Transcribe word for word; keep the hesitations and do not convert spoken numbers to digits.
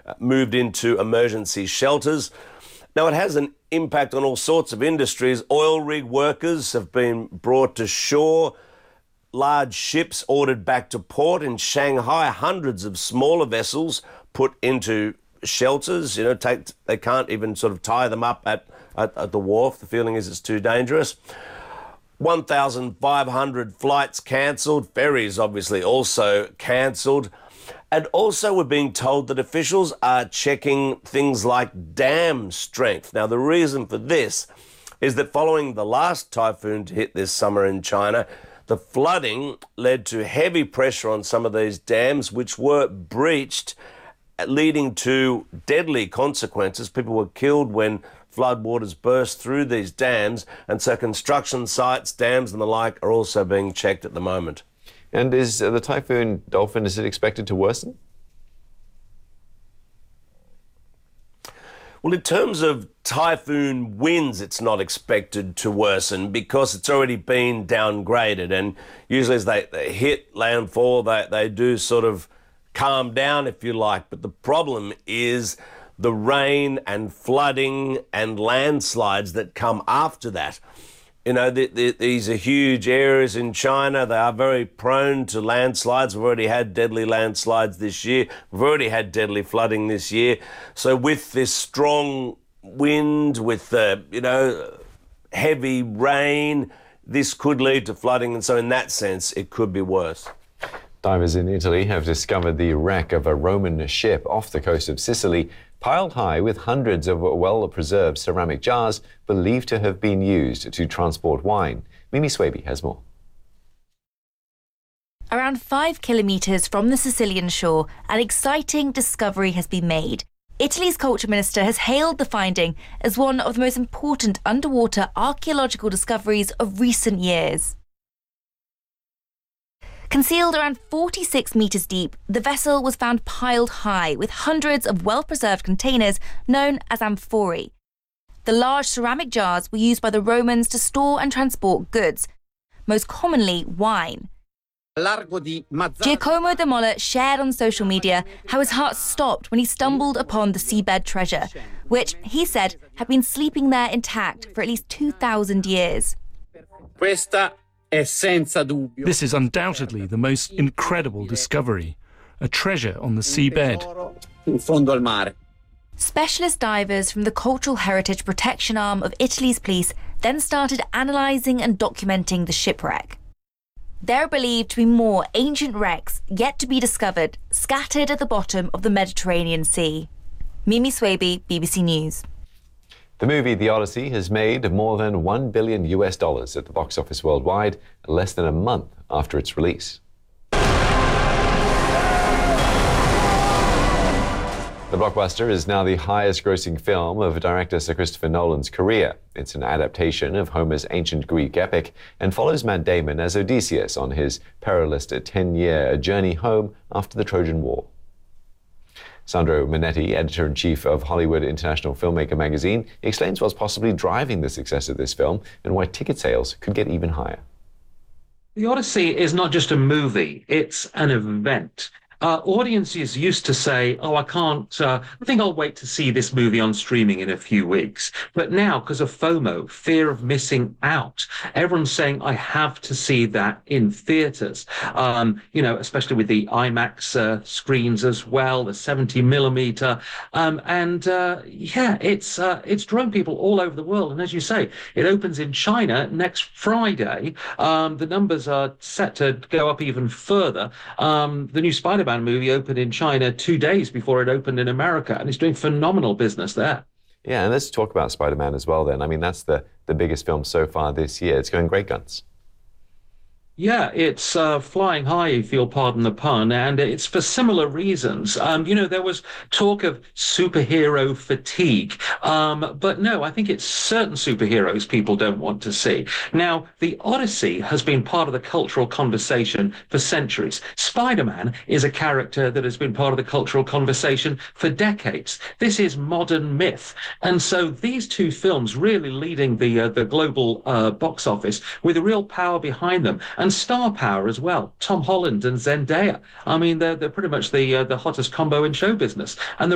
uh, moved into emergency shelters. Now, it has an impact on all sorts of industries. Oil rig workers have been brought to shore. Large ships ordered back to port in Shanghai. Hundreds of smaller vessels put into shelters. You know, take, they can't even sort of tie them up at, at, at the wharf. The feeling is it's too dangerous. one thousand five hundred flights cancelled. Ferries, obviously, also cancelled. And also we're being told that officials are checking things like dam strength. Now, the reason for this is that following the last typhoon to hit this summer in China, the flooding led to heavy pressure on some of these dams, which were breached, leading to deadly consequences. People were killed when floodwaters burst through these dams, and so construction sites, dams and the like are also being checked at the moment. And is uh, the Typhoon Dolphin, is it expected to worsen? Well, in terms of typhoon winds, it's not expected to worsen because it's already been downgraded. And usually as they, they hit landfall, they, they do sort of calm down, if you like. But the problem is the rain and flooding and landslides that come after that. You know, the, the, these are huge areas in China. They are very prone to landslides. We've already had deadly landslides this year. We've already had deadly flooding this year. So with this strong wind, with, uh, you know, heavy rain, this could lead to flooding. And so in that sense, it could be worse. Divers in Italy have discovered the wreck of a Roman ship off the coast of Sicily, piled high with hundreds of well-preserved ceramic jars believed to have been used to transport wine. Mimi Swaby has more. Around five kilometres from the Sicilian shore, an exciting discovery has been made. Italy's culture minister has hailed the finding as one of the most important underwater archaeological discoveries of recent years. Concealed around forty-six metres deep, the vessel was found piled high with hundreds of well-preserved containers known as amphorae. The large ceramic jars were used by the Romans to store and transport goods, most commonly wine. Giacomo de Molla shared on social media how his heart stopped when he stumbled upon the seabed treasure, which, he said, had been sleeping there intact for at least two thousand years. This is undoubtedly the most incredible discovery, a treasure on the seabed. Specialist divers from the Cultural Heritage Protection Arm of Italy's police then started analysing and documenting the shipwreck. There are believed to be more ancient wrecks yet to be discovered, scattered at the bottom of the Mediterranean Sea. Mimi Swaby, B B C News. The movie The Odyssey has made more than one billion U S dollars at the box office worldwide, less than a month after its release. The blockbuster is now the highest-grossing film of director Sir Christopher Nolan's career. It's an adaptation of Homer's ancient Greek epic and follows Matt Damon as Odysseus on his perilous ten-year journey home after the Trojan War. Sandro Manetti, editor-in-chief of Hollywood International Filmmaker magazine, explains what's possibly driving the success of this film and why ticket sales could get even higher. The Odyssey is not just a movie, it's an event. Uh, audiences used to say, oh, I can't, uh, I think I'll wait to see this movie on streaming in a few weeks. But now, because of FOMO, fear of missing out, everyone's saying, I have to see that in theatres. Um, you know, especially with the IMAX uh, screens as well, the seventy millimeter. Um, and uh, yeah, it's, uh, it's drawn people all over the world. And as you say, it opens in China next Friday. Um, the numbers are set to go up even further. Um, the new Spider-Man movie opened in China two days before it opened in America, and it's doing phenomenal business there. Yeah, and let's talk about Spider-Man as well then. I mean, that's the, the biggest film so far this year. It's going great guns. Yeah, it's uh, flying high, if you'll pardon the pun, and it's for similar reasons. Um, you know, there was talk of superhero fatigue, um, but no, I think it's certain superheroes people don't want to see. Now, The Odyssey has been part of the cultural conversation for centuries. Spider-Man is a character that has been part of the cultural conversation for decades. This is modern myth. And so these two films really leading the, uh, the global uh, box office with a real power behind them. And star power as well. Tom Holland and Zendaya. I mean, they're, they're pretty much the uh, the hottest combo in show business. And the